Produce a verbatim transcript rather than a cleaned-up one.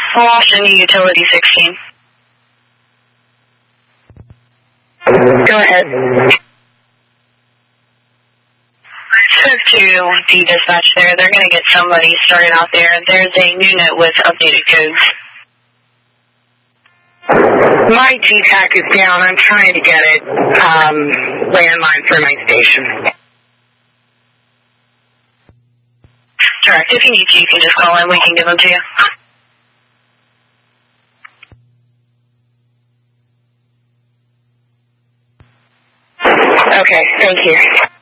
Washington Utility sixteen. Go ahead. I spoke to the dispatch there. They're going to get somebody started out there. There's a new net with updated codes. My G TAC is down. I'm trying to get it. Um, landline for my station. Correct. If you need to, you can just call in. We can give them to you. Okay, thank you.